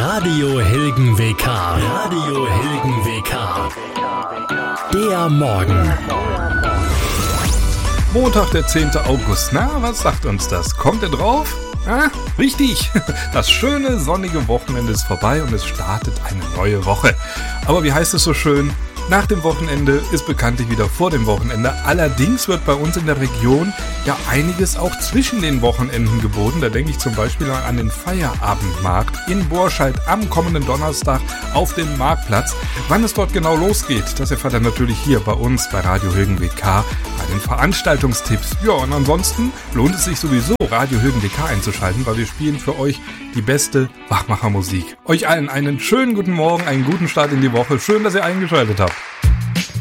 Radio Hilgen WK. Radio Hilgen WK. Der Morgen. Montag, der 10. August. Na, was sagt uns das? Kommt ihr drauf? Ah, richtig. Das schöne, sonnige Wochenende ist vorbei und es startet eine neue Woche. Aber wie heißt es so schön? Nach dem Wochenende ist bekanntlich wieder vor dem Wochenende. Allerdings wird bei uns in der Region ja einiges auch zwischen den Wochenenden geboten. Da denke ich zum Beispiel an den Feierabendmarkt in Borscheid am kommenden Donnerstag auf dem Marktplatz. Wann es dort genau losgeht, das erfahrt ihr natürlich hier bei uns bei Radio Hilgen WK bei den Veranstaltungstipps. Ja, und ansonsten lohnt es sich sowieso, Radio Hilgen WK einzuschalten, weil wir spielen für euch die beste Wachmachermusik. Euch allen einen schönen guten Morgen, einen guten Start in die Woche. Schön, dass ihr eingeschaltet habt.